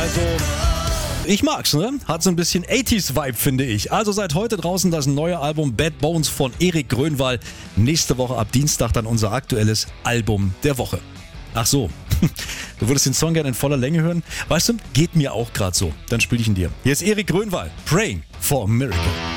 Also, ich mag's, ne? Hat so ein bisschen 80s-Vibe, finde ich. Also seit heute draußen das neue Album Bad Bones von Erik Grönwall. Nächste Woche ab Dienstag dann unser aktuelles Album der Woche. Ach so, du würdest den Song gerne in voller Länge hören? Weißt du, geht mir auch gerade so. Dann spiele ich ihn dir. Hier ist Erik Grönwall, Praying for a Miracle.